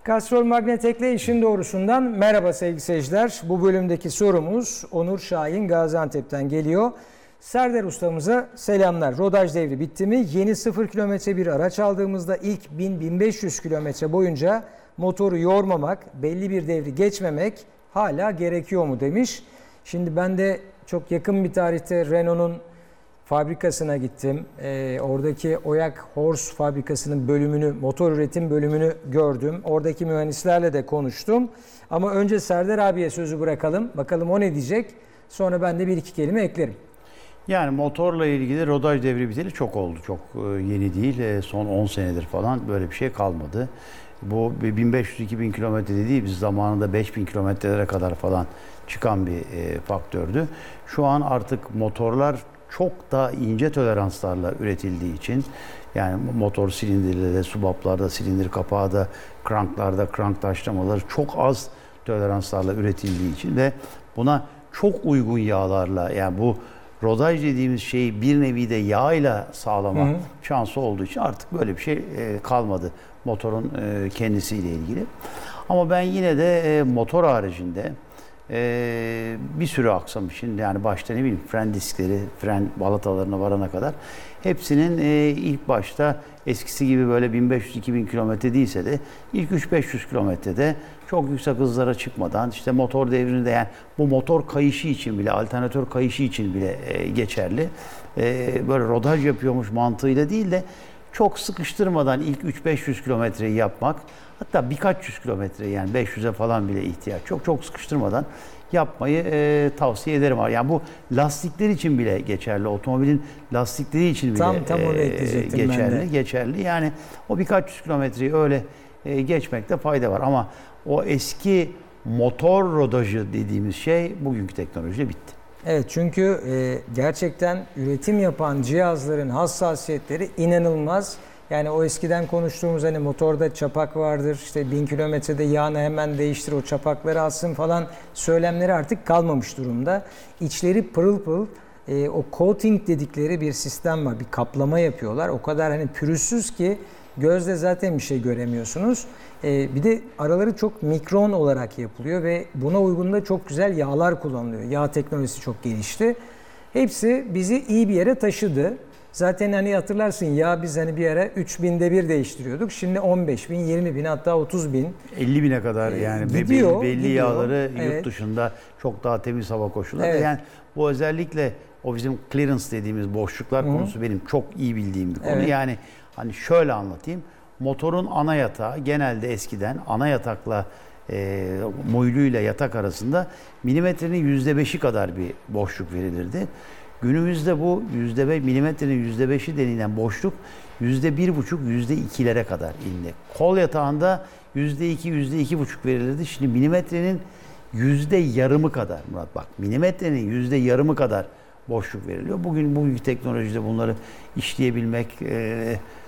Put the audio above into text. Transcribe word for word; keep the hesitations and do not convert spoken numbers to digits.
Castrol Magnetek'le işin doğrusundan merhaba sevgili seyirciler. Bu bölümdeki sorumuz Onur Şahin Gaziantep'ten geliyor. Serdar ustamıza selamlar. Rodaj devri bitti mi? Yeni sıfır kilometre bir araç aldığımızda ilk bin bin beş yüz kilometre boyunca motoru yormamak, belli bir devri geçmemek hala gerekiyor mu demiş. Şimdi ben de çok yakın bir tarihte Renault'un fabrikasına gittim. Ee, oradaki Oyak Horse fabrikasının bölümünü, motor üretim bölümünü gördüm. Oradaki mühendislerle de konuştum. Ama önce Serdar abiye sözü bırakalım. Bakalım o ne diyecek. Sonra ben de bir iki kelime eklerim. Yani motorla ilgili rodaj devri biteli çok oldu. Çok yeni değil. Son on senedir falan böyle bir şey kalmadı. Bu bin beş yüz iki bin kilometre değil, biz zamanında beş bin kilometrelere kadar falan çıkan bir e, faktördü. Şu an artık motorlar çok daha ince toleranslarla üretildiği için, yani motor silindirleri, subaplarda, silindir kapağı da, kranklarda, krank taşlamaları çok az toleranslarla üretildiği için ve buna çok uygun yağlarla, yani bu rodaj dediğimiz şeyi bir nevi de yağ sağlama hı hı. şansı olduğu için artık böyle bir şey e, kalmadı motorun e, kendisiyle ilgili. Ama ben yine de e, motor haricinde e, bir sürü aksamışın, yani başta ne bileyim fren diskleri, fren balatalarına varana kadar hepsinin e, ilk başta eskisi gibi böyle bin beş yüz iki bin kilometre değilse de ilk üç beş yüz kilometrede çok yüksek hızlara çıkmadan, işte motor devrini de, yani bu motor kayışı için bile, alternatör kayışı için bile e, geçerli. E, böyle rodaj yapıyormuş mantığıyla değil de çok sıkıştırmadan ilk üç beş yüz kilometreyi yapmak, hatta birkaç yüz kilometre, yani beş yüze falan bile ihtiyaç çok çok sıkıştırmadan yapmayı e, tavsiye ederim. Yani bu lastikler için bile geçerli, otomobilin lastikleri için bile tam, tam e, geçerli. Geçerli. Yani o birkaç yüz kilometreyi öyle e, geçmekte fayda var. Ama o eski motor rodajı dediğimiz şey bugünkü teknolojide bitti. Evet, çünkü e, gerçekten üretim yapan cihazların hassasiyetleri inanılmaz. Yani o eskiden konuştuğumuz hani motorda çapak vardır, işte bin kilometrede yağını hemen değiştir, o çapakları alsın falan söylemleri artık kalmamış durumda. İçleri pırıl pırıl, e, o coating dedikleri bir sistem var, bir kaplama yapıyorlar. O kadar hani pürüzsüz ki gözle zaten bir şey göremiyorsunuz. Ee, bir de araları çok mikron olarak yapılıyor ve buna uygun da çok güzel yağlar kullanılıyor. Yağ teknolojisi çok gelişti. Hepsi bizi iyi bir yere taşıdı. Zaten hani hatırlarsın, yağ biz hani bir ara üç binde bir değiştiriyorduk. Şimdi on beş bin, yirmi bin, hatta otuz bin. elli bine kadar yani ee, gidiyor, belli, belli gidiyor. yağları Evet. yurt dışında çok daha temiz hava koşulları. Evet. Yani bu özellikle o bizim clearance dediğimiz boşluklar Hı-hı. konusu benim çok iyi bildiğim bir konu. Evet. Yani hani şöyle anlatayım. Motorun ana yatağı genelde eskiden ana yatakla e, muyluyla yatak arasında milimetrenin yüzde beşi kadar bir boşluk verilirdi. Günümüzde bu yüzde beş, milimetrenin yüzde beşi denilen boşluk yüzde bir buçuk, yüzde ikilere kadar indi. Kol yatağında yüzde iki, yüzde iki buçuk verilirdi. Şimdi milimetrenin yüzde yarımı kadar, Murat bak, milimetrenin yüzde yarımı kadar boşluk veriliyor. Bugün bugünkü teknolojide bunları işleyebilmek, e,